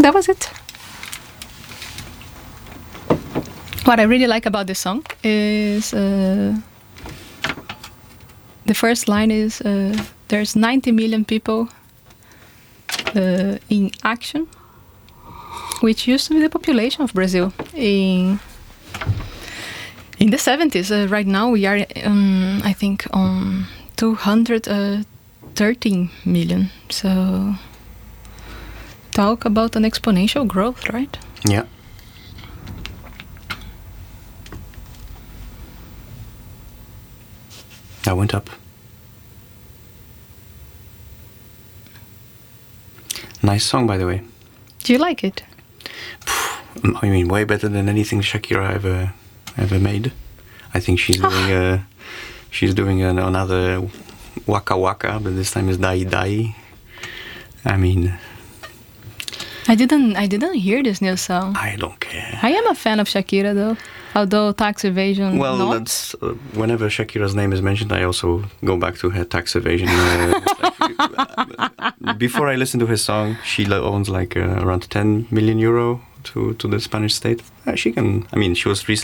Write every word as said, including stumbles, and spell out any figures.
that was it. What I really like about this song is uh, the first line is uh, there's ninety million people uh, in action, which used to be the population of Brazil in in the seventies. Uh, right now we are, um, I think, on two hundred thirteen million. So talk about an exponential growth, right? Yeah. That went up. Nice song, by the way. Do you like it? I mean, way better than anything Shakira ever ever made. I think she's doing a she's doing an, another Waka Waka, but this time it's Dai Dai. I mean, I didn't I didn't hear this new song. I don't care. I am a fan of Shakira though, although Tax Evasion. Well, not. that's uh, whenever Shakira's name is mentioned, I also go back to her Tax Evasion. Uh, before I listen to her song, she owns like uh, around ten million euro to to the Spanish state. Uh, she can. I mean, she was recently